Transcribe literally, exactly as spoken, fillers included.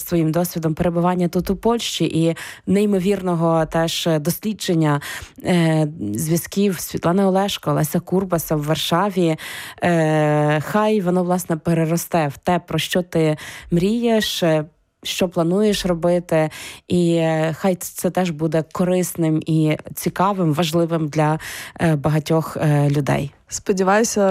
своїм досвідом перебування тут у Польщі і неймовірного теж дослідження е, зв'язків Світлани Олешко, Леся Курбаса в Варшаві. Е, хай воно, власне, переросте в те, про що ти мрієш, що плануєш робити, і хай це теж буде корисним і цікавим, важливим для багатьох людей. Сподіваюся,